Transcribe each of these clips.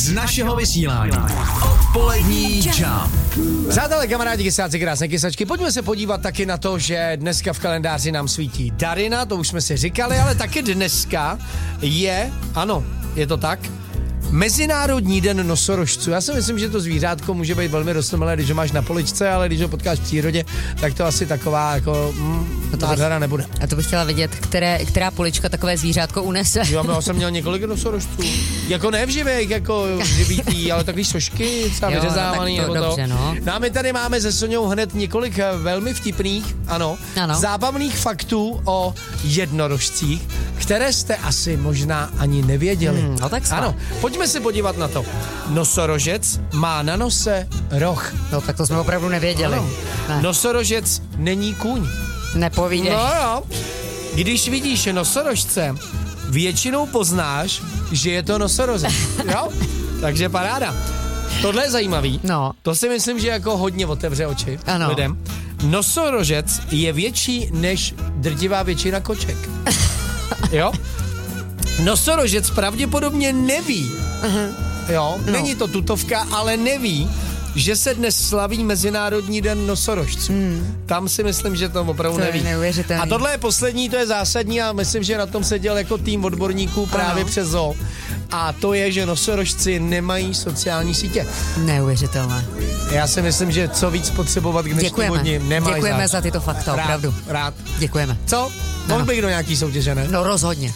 z našeho vysílání. Odpolední Jump. Přátelé, kamarádi, kysáci, krásné kysačky, pojďme se podívat taky na to, že dneska v kalendáři nám svítí Darina, to už jsme si říkali, ale taky dneska je, ano, je to tak, Mezinárodní den nosorožců. Já si myslím, že to zvířátko může být velmi rostomilé, když ho máš na poličce, ale když ho potkáš v přírodě, tak to asi taková jako nádhera nebude. A to bych chtěla vědět, která polička takové zvířátko unese. Jo, já jsem měl několik nosorožců. Jako ne v živých, jako živitý, ale takový sošky, třeba vyřezávaný. No, dobře, no. No a my tady máme se Soňou hned několik velmi vtipných, ano, zábavných faktů o jednorožcích, které jste asi možná ani nevěděli. No tak ano, pojďme se podívat na to. Nosorožec má na nose roh. No tak to jsme opravdu nevěděli. Ne. Nosorožec není kůň. Nepovídej. No jo. Když vidíš nosorožce, většinou poznáš, že je to nosorožec. Jo? Takže paráda. Tohle je zajímavý. No. To si myslím, že jako hodně otevře oči ano. lidem. Nosorožec je větší než drtivá většina koček. Jo? Nosorožec pravděpodobně neví. Jo? Není to tutovka, ale neví, že se dnes slaví Mezinárodní den nosorožců. Tam si myslím, že to opravdu neví. A tohle je poslední, to je zásadní a myslím, že na tom seděl jako tým odborníků právě přes zoo. A to je, že nosorožci nemají sociální sítě. Neuvěřitelné. Já si myslím, že co víc potřebovat k dnešnímu dni nemají. Děkujeme za tyto fakta, opravdu. Rád. Děkujeme. Co? Mohl bych do nějaký soutěže, ne? No rozhodně.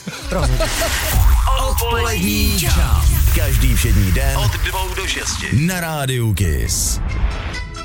Odpolední Jump. Každý všední den od 2 do 6 na rádiu Kiss.